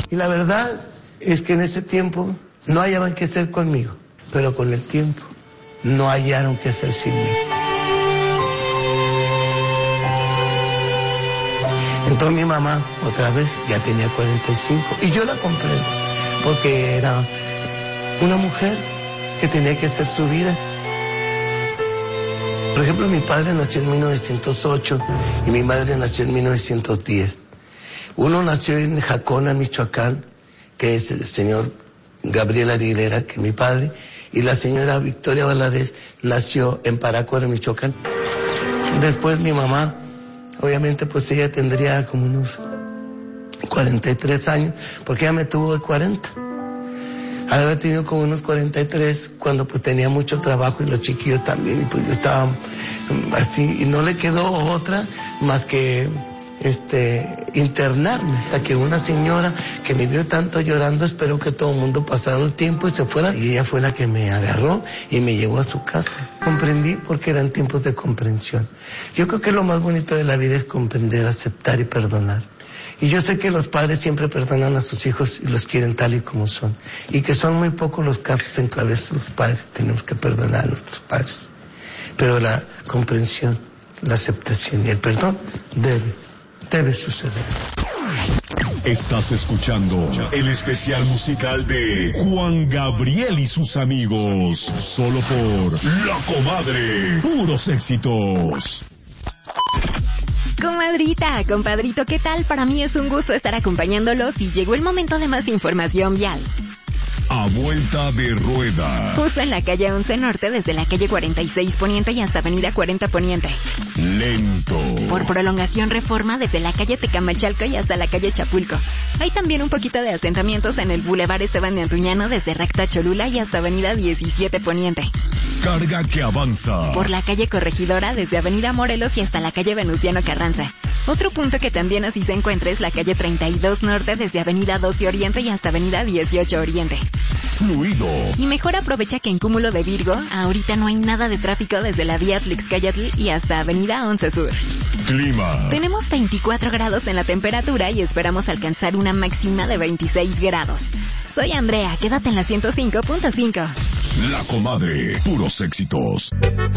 Y la verdad es que en ese tiempo no hallaban qué hacer conmigo, pero con el tiempo no hallaron qué hacer sin mí. Entonces mi mamá, otra vez, ya tenía 45, y yo la comprendo, porque era una mujer que tenía que hacer su vida. Por ejemplo, mi padre nació en 1908 y mi madre nació en 1910. Uno nació en Jacona, Michoacán, que es el señor Gabriel Aguilera, que es mi padre, y la señora Victoria Valadez nació en Parácuaro, Michoacán. Después mi mamá, obviamente pues ella tendría como unos 43 años, porque ella me tuvo de 40. Al haber tenido como unos 43, cuando pues tenía mucho trabajo y los chiquillos también, y pues yo estaba así, y no le quedó otra más que internarme, hasta que una señora que me vio tanto llorando esperó que todo el mundo pasara un tiempo y se fuera, y ella fue la que me agarró y me llevó a su casa. Comprendí porque eran tiempos de comprensión. Yo creo que lo más bonito de la vida es comprender, aceptar y perdonar. Y yo sé que los padres siempre perdonan a sus hijos y los quieren tal y como son, y que son muy pocos los casos en que a veces los padres tenemos que perdonar a nuestros padres. Pero la comprensión, la aceptación y el perdón debe suceder. Estás escuchando el especial musical de Juan Gabriel y sus amigos, solo por La Comadre, puros éxitos. Comadrita, compadrito, ¿qué tal? Para mí es un gusto estar acompañándolos y llegó el momento de más información vial. A vuelta de rueda. Justo en la calle 11 Norte, desde la calle 46 Poniente y hasta avenida 40 Poniente. Lento. Por prolongación Reforma, desde la calle Tecamachalco y hasta la calle Chapulco. Hay también un poquito de asentamientos en el Boulevard Esteban de Antuñano, desde Recta Cholula y hasta avenida 17 Poniente. Carga que avanza. Por la calle Corregidora, desde avenida Morelos y hasta la calle Venustiano Carranza. Otro punto que también así se encuentra es la calle 32 Norte, desde avenida 12 Oriente y hasta avenida 18 Oriente. Fluido. Y mejor aprovecha que en Cúmulo de Virgo, ahorita no hay nada de tráfico desde la vía Tlixcayatl y hasta avenida 11 Sur. Clima. Tenemos 24 grados en la temperatura y esperamos alcanzar una máxima de 26 grados. Soy Andrea, quédate en la 105.5. La Comadre, puros éxitos.